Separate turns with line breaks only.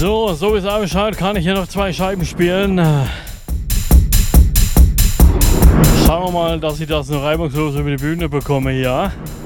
So wie es ausschaut, kann ich hier noch 2 Scheiben spielen. Schauen wir mal, dass ich das noch reibungslos über die Bühne bekomme hier.